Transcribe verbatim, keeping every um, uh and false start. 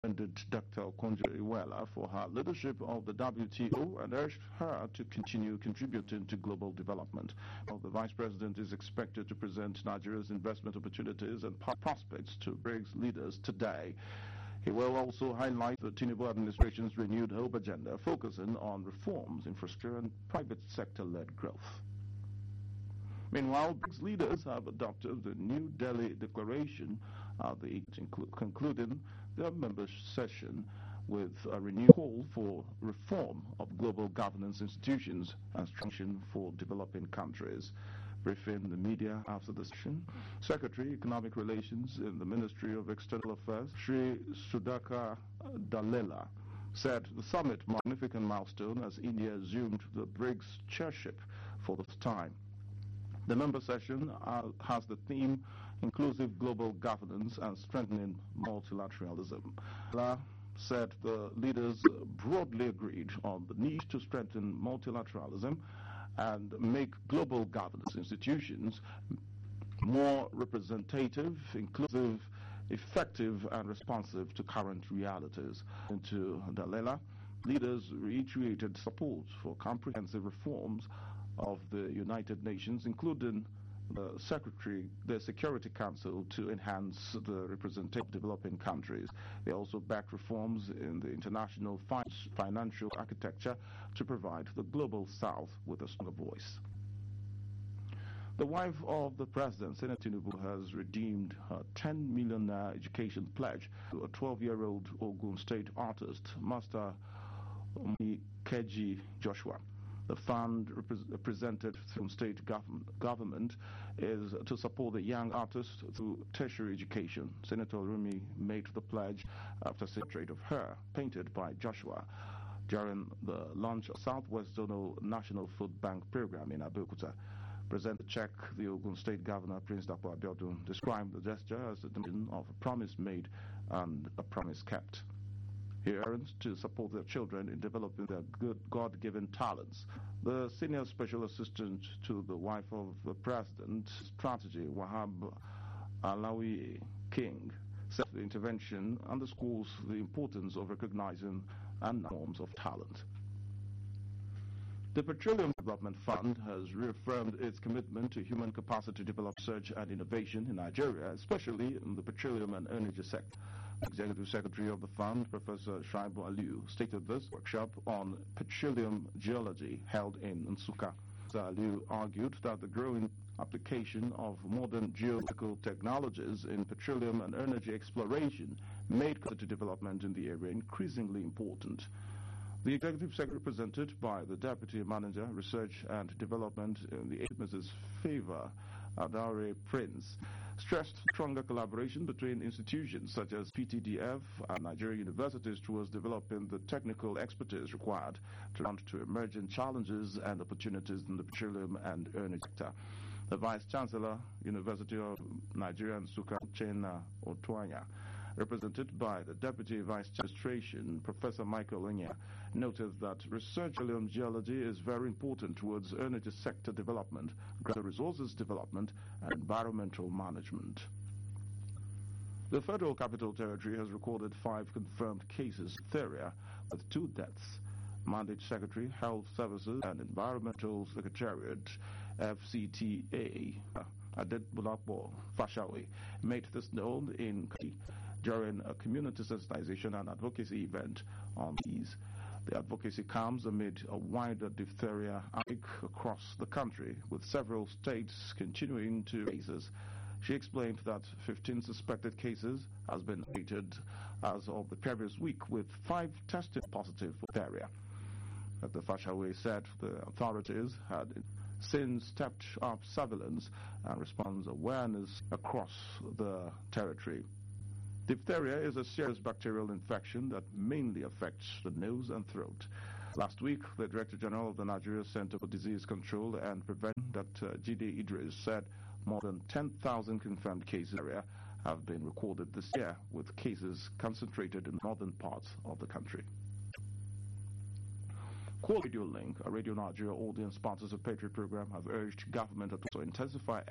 commended Doctor Okonjo-Iweala for her leadership of the W T O and urged her to continue contributing to global development. Well, the Vice President is expected to present Nigeria's investment opportunities and prospects to BRICS leaders today. He will also highlight the Tinubu administration's renewed hope agenda, focusing on reforms, infrastructure, and private sector-led growth. Meanwhile, BRICS leaders have adopted the New Delhi Declaration, uh, the, concluding their member session with a renewed call for reform of global governance institutions and strengthening for developing countries. Briefing the media after the session, Secretary Economic Relations in the Ministry of External Affairs, Sri Sudhakar Dallela, said the summit marked a significant milestone as India assumed the BRICS chairship for the first time. The member session uh, has the theme Inclusive Global Governance and Strengthening Multilateralism. Dallela said the leaders broadly agreed on the need to strengthen multilateralism and make global governance institutions more representative, inclusive, effective, and responsive to current realities. And to Dallela, leaders reiterated support for comprehensive reforms of the United Nations, including the Secretary, the Security Council, to enhance the representation of developing countries. They also backed reforms in the international fi financial architecture to provide the global South with a stronger voice. The wife of the president, Senator Tinubu, has redeemed her ten million naira education pledge to a twelve-year-old Ogun State artist, Master Keji Joshua. The fund presented through state government, government is to support the young artist through tertiary education. Senator Rumi made the pledge after a portrait of her painted by Joshua during the launch of Southwest Zonal National Food Bank program in Abeokuta. Present the check, the Ogun State Governor, Prince Dapo Abiodun, described the gesture as a demonstration of a promise made and a promise kept. He urged to support their children in developing their good God-given talents. The senior special assistant to the wife of the president, strategy, Wahab Alawi King, said the intervention underscores the importance of recognizing and forms of talent. The Petroleum Development Fund has reaffirmed its commitment to human capacity to develop research and innovation in Nigeria, especially in the petroleum and energy sector. Executive Secretary of the Fund, Professor Shaibu Aliu, stated this workshop on petroleum geology held in Nsukka. Professor Aliu argued that the growing application of modern geological technologies in petroleum and energy exploration made capacity development in the area increasingly important. The Executive Secretary, represented by the Deputy Manager, Research and Development in the Missus Favor Adare Prince, stressed stronger collaboration between institutions such as P T D F and Nigerian universities towards developing the technical expertise required to respond to emerging challenges and opportunities in the petroleum and energy sector. The Vice Chancellor, University of Nigeria Nsukka, Uchenna Otuanya, represented by the Deputy Vice Administration, Professor Michael Onya, noted that research in geology is very important towards energy sector development, greater resources development, and environmental management. The Federal Capital Territory has recorded five confirmed cases of diphtheria, with two deaths. Mandate Secretary, Health Services and Environmental Secretariat, F C T A, Adebulapo Fashawe, made this known in during a community sensitization and advocacy event on these. The advocacy comes amid a wider diphtheria outbreak across the country, with several states continuing to cases. She explained that fifteen suspected cases has been rated as of the previous week, with five tested positive for diphtheria. Doctor Fashawe said the authorities had since stepped up surveillance and response awareness across the territory. Diphtheria is a serious bacterial infection that mainly affects the nose and throat. Last week, the Director General of the Nigeria Center for Disease Control and Prevention, Doctor Jide Idris, said more than ten thousand confirmed cases in the area have been recorded this year, with cases concentrated in northern parts of the country. Quality Radio Link, a Radio Nigeria audience sponsors of Patriot program, have urged government to intensify